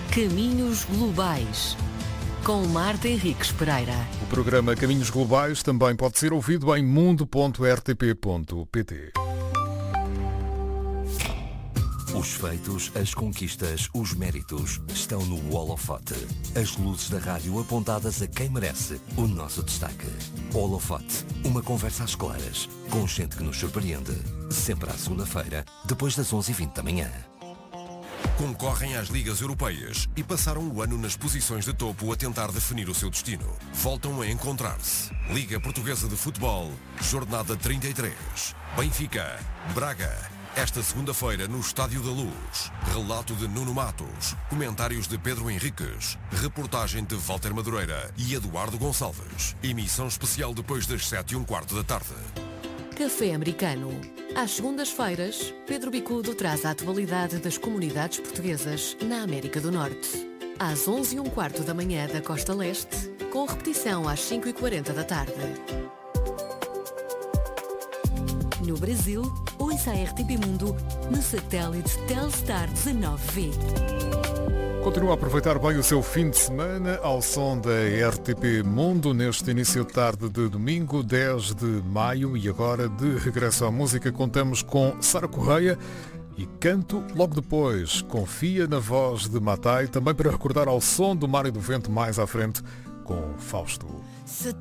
Caminhos Globais, com Marta Henriques Pereira. O programa Caminhos Globais também pode ser ouvido em mundo.rtp.pt. Os feitos, as conquistas, os méritos estão no holofote. As luzes da rádio apontadas a quem merece o nosso destaque. Holofote, uma conversa às claras, com gente que nos surpreende. Sempre à segunda-feira, depois das 11h20 da manhã. Concorrem às ligas europeias e passaram o ano nas posições de topo a tentar definir o seu destino. Voltam a encontrar-se. Liga Portuguesa de Futebol, jornada 33. Benfica, Braga. Esta segunda-feira no Estádio da Luz. Relato de Nuno Matos. Comentários de Pedro Henriques. Reportagem de Walter Madureira e Eduardo Gonçalves. Emissão especial depois das 7h15 da tarde. Café Americano. Às segundas-feiras, Pedro Bicudo traz a atualidade das comunidades portuguesas na América do Norte. Às 11h15 da manhã da Costa Leste, com repetição às 5h40 da tarde. No Brasil, ouça a RTP Mundo no satélite Telstar 19V. Continua a aproveitar bem o seu fim de semana ao som da RTP Mundo neste início de tarde de domingo, 10 de maio, e agora de regresso à música contamos com Sara Correia e canto logo depois Confia na voz de Matai, também para recordar ao som do Mar e do Vento mais à frente com Fausto.